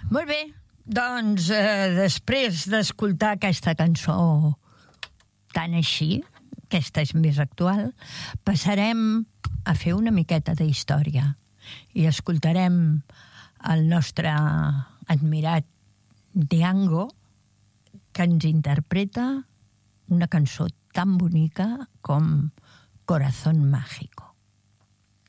Molt bé, doncs després d'escoltar aquesta cançó tan així, aquesta és més actual, passarem a fer una miqueta d'història i escoltarem el nostre admirat Django, que ens interpreta una cançó tan bonica com Corazón Mágico.